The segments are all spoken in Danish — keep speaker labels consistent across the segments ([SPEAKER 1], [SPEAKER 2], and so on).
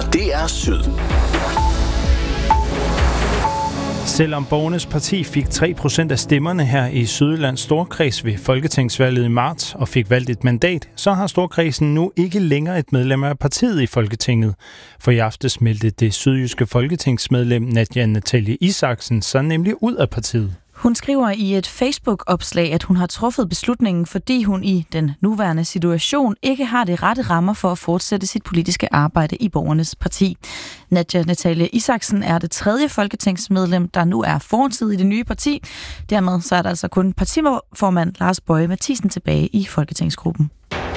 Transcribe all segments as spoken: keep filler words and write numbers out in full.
[SPEAKER 1] D R Syd.
[SPEAKER 2] Selvom Borgernes Parti fik tre procent af stemmerne her i Sydjyllands Storkreds ved folketingsvalget i marts og fik valgt et mandat, så har Storkredsen nu ikke længere et medlem af partiet i Folketinget. For i aftes meldte det sydjyske folketingsmedlem Nadja Natalie Isaksen sig nemlig ud af partiet.
[SPEAKER 3] Hun skriver i et Facebook-opslag, at hun har truffet beslutningen, fordi hun i den nuværende situation ikke har det rette rammer for at fortsætte sit politiske arbejde i Borgernes Parti. Nadja Natalie Isaksen er det tredje folketingsmedlem, der nu er fortid i det nye parti. Dermed så er der altså kun partiformand Lars Boje Mathiesen tilbage i folketingsgruppen.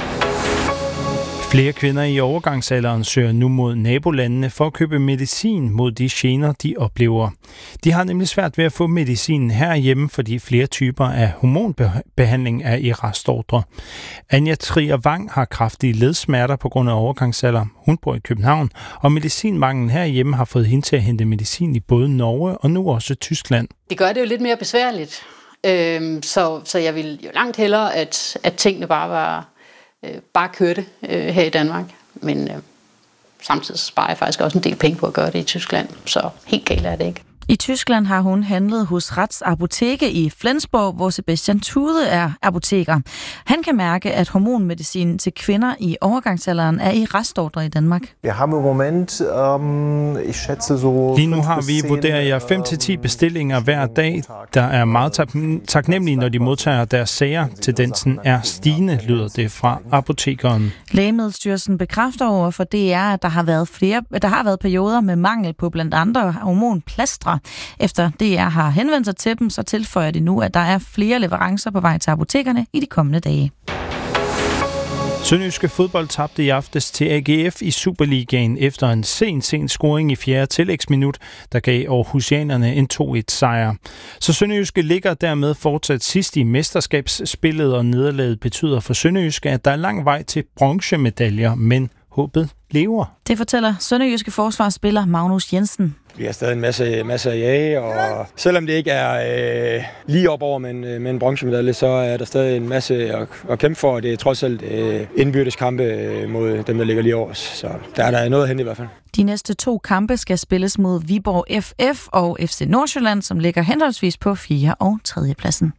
[SPEAKER 2] Flere kvinder i overgangsalderen søger nu mod nabolandene for at købe medicin mod de gener, de oplever. De har nemlig svært ved at få medicinen herhjemme, fordi flere typer af hormonbehandling er i restordre. Anja Trier Wang har kraftige ledsmerter på grund af overgangsalder. Hun bor i København, og medicinmanglen herhjemme har fået hende til at hente medicin i både Norge og nu også Tyskland.
[SPEAKER 4] Det gør det jo lidt mere besværligt, øhm, så, så jeg vil jo langt hellere, at, at tingene bare var... bare kørte øh, her i Danmark, men øh, samtidig sparer jeg faktisk også en del penge på at gøre det i Tyskland, så helt galt er det ikke.
[SPEAKER 3] I Tyskland har hun handlet hos Rats Apoteke i Flensborg, hvor Sebastian Thude er apoteker. Han kan mærke, at hormonmedicin til kvinder i overgangsalderen er i restordre i Danmark.
[SPEAKER 5] Jeg har med moment, um, jeg schätze så...
[SPEAKER 2] Lige nu har vi, vurderer jeg, fem til ti bestillinger hver dag, der er meget taknemmelige, når de modtager deres sager. Tendensen er stigende, lyder det fra apotekeren.
[SPEAKER 3] Lægemiddelstyrelsen bekræfter over for D R, at der har været flere, der har været perioder med mangel på blandt andre hormonplastre. Efter D R har henvendt sig til dem, så tilføjer de nu, at der er flere leverancer på vej til apotekerne i de kommende dage.
[SPEAKER 2] Sønderjyske Fodbold tabte i aftes til A G F i Superligaen efter en sen, sen scoring i fjerde tillægsminut, der gav Aarhusianerne en to et sejr. Så Sønderjyske ligger dermed fortsat sidst i mesterskabsspillet, og nederlaget betyder for Sønderjyske, at der er lang vej til bronzemedaljer, men håbet lever.
[SPEAKER 3] Det fortæller sønderjyske forsvarsspiller Magnus Jensen.
[SPEAKER 6] Vi har stadig en masse, masse at jage, og selvom det ikke er øh, lige op over med en, med en bronzemedalje, så er der stadig en masse at, at kæmpe for, og det er trods alt øh, indbyrdes kampe mod dem, der ligger lige over os. Så der er der noget at hente i hvert fald.
[SPEAKER 3] De næste to kampe skal spilles mod Viborg F F og F C Nordsjælland, som ligger henholdsvis på fjerde og tredje pladsen.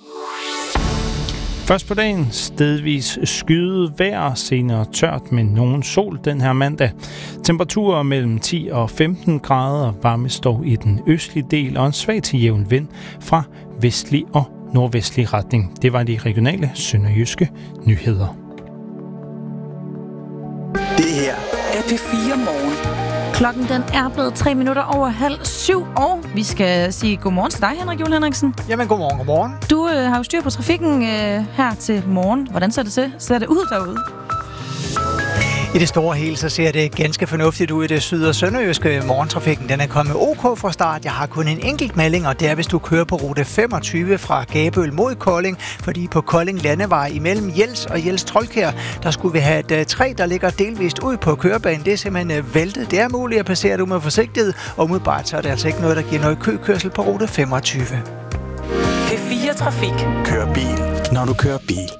[SPEAKER 2] Først på dagen stedvis skyet vejr, senere tørt med nogen sol den her mandag. Temperaturer mellem ti og femten grader, varmest dog i den østlige del, og en svag til jævn vind fra vestlig og nordvestlig retning. Det var de regionale sønderjyske nyheder.
[SPEAKER 1] Det her er P fire Morgen.
[SPEAKER 3] Klokken den er blevet tre minutter over halv syv, og vi skal sige godmorgen til dig, Henrik Juhl Henriksen.
[SPEAKER 7] Jamen, godmorgen, godmorgen.
[SPEAKER 3] Du øh, har jo styr på trafikken øh, her til morgen. Hvordan ser det til? Ser det ud derude?
[SPEAKER 7] I det store hele, så ser det ganske fornuftigt ud i det syd- og sønderjyske. Morgentrafikken, den er kommet ok fra start. Jeg har kun en enkelt melding, og det er, hvis du kører på rute femogtyve fra Gabøl mod Kolding, fordi på Kolding Landevej imellem Jels og Jels Troldkær, der skulle vi have et uh, træ, der ligger delvist ud på kørebanen. Det er simpelthen uh, væltet. Det er muligt at passere det med forsigtighed, og umiddelbart så er det altså ikke noget, der giver noget køkørsel på rute femogtyve.
[SPEAKER 1] P fire Trafik. Kør bil, når du kører bil.